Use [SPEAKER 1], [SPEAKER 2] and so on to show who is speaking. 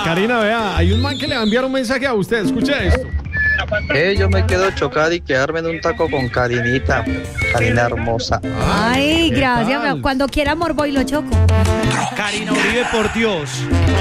[SPEAKER 1] Karina, vea, hay un man que le va a enviar un mensaje a usted. Escuche esto.
[SPEAKER 2] Yo me quedo chocado y quedarme en un taco con Karinita. Karina hermosa.
[SPEAKER 3] Ay,
[SPEAKER 1] ¿qué
[SPEAKER 3] gracias.
[SPEAKER 1] tal?
[SPEAKER 3] Cuando quiera amor voy y lo choco.
[SPEAKER 4] Karina Uribe, por Dios.